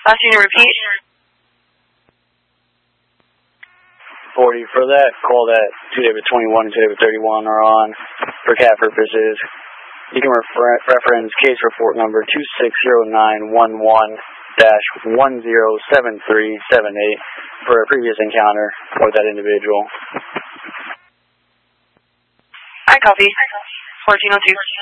Last unit, repeat. 40 for that. Call that 2 David 21 and 2 David 31 are on for CAT purposes. You can reference case report number 260911-107378 for a previous encounter with that individual. I copy. 1402.